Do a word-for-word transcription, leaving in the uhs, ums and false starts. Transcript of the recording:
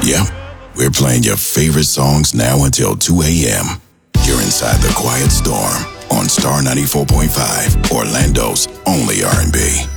Yep, we're playing your favorite songs now until two a.m. You're inside the Quiet Storm on Star ninety-four point five, Orlando's only R and B.